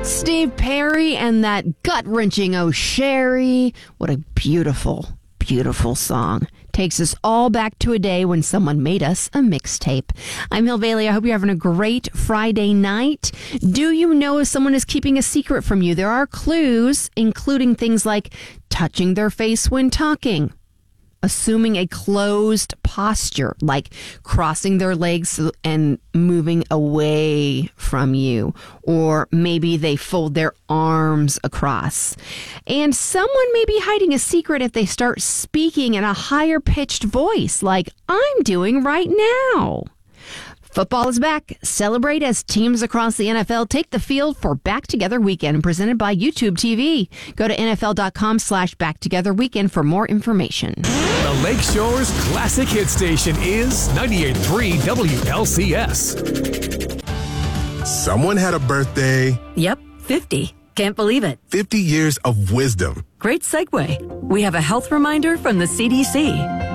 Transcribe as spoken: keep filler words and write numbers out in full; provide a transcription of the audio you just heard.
Steve Perry and that gut-wrenching "Oh Sherry." What a beautiful, beautiful song. Takes us all back to a day when someone made us a mixtape. I'm Hill Bailey. I hope you're having a great Friday night. Do you know if someone is keeping a secret from you? There are clues, including things like touching their face when talking, assuming a closed posture, like crossing their legs and moving away from you, or maybe they fold their arms across. And someone may be hiding a secret if they start speaking in a higher pitched voice, like I'm doing right now. Football is back. Celebrate as teams across the N F L take the field for Back Together Weekend, presented by YouTube T V. Go to NFL.com slash Back Together Weekend for more information. The Lakeshore's classic hit station is ninety-eight point three W L C S. Someone had a birthday. Yep, fifty. Can't believe it. fifty years of wisdom. Great segue. We have a health reminder from the C D C.